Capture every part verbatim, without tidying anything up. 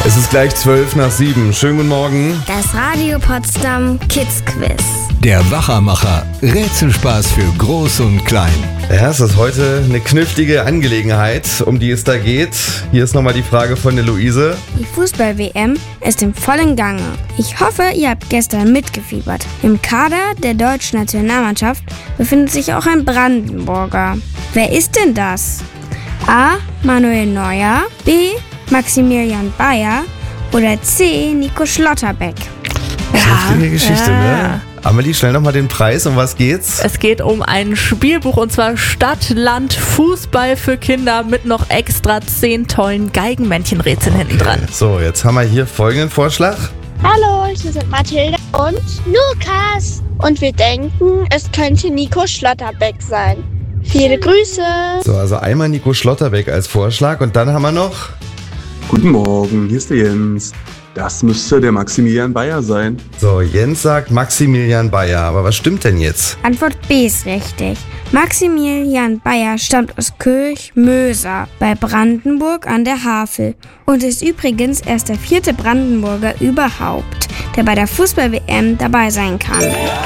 Es ist gleich zwölf nach sieben. Schönen guten Morgen. Das Radio Potsdam Kids Quiz. Der Wachermacher. Rätselspaß für Groß und Klein. Ja, es ist heute eine knifflige Angelegenheit, um die es da geht. Hier ist nochmal die Frage von der Luise. Die Fußball-W M ist im vollen Gange. Ich hoffe, ihr habt gestern mitgefiebert. Im Kader der deutschen Nationalmannschaft befindet sich auch ein Brandenburger. Wer ist denn das? A. Manuel Neuer, B. Maximilian Bayer oder C. Nico Schlotterbeck. Knifflige Geschichte, ja. ne? Amelie, schnell nochmal den Preis. Um was geht's? Es geht um ein Spielbuch und zwar Stadt, Land, Fußball für Kinder mit noch extra zehn tollen Geigenmännchenrätseln hinten dran. So, jetzt haben wir hier folgenden Vorschlag. Hallo, hier sind Mathilda und Lukas. Und wir denken, es könnte Nico Schlotterbeck sein. Viele Grüße. So, also einmal Nico Schlotterbeck als Vorschlag und dann haben wir noch... Guten Morgen, hier ist der Jens. Das müsste der Maximilian Bayer sein. So, Jens sagt Maximilian Bayer. Aber was stimmt denn jetzt? Antwort B ist richtig. Maximilian Bayer stammt aus Kirchmöser bei Brandenburg an der Havel und ist übrigens erst der vierte Brandenburger überhaupt, der bei der Fußball-W M dabei sein kann.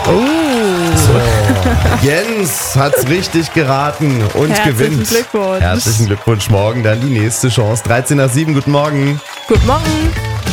So, Jens hat's richtig geraten und Herzlichen gewinnt. Glückwunsch. Herzlichen Glückwunsch. Morgen dann die nächste Chance. dreizehn nach sieben, guten Morgen. Guten Morgen.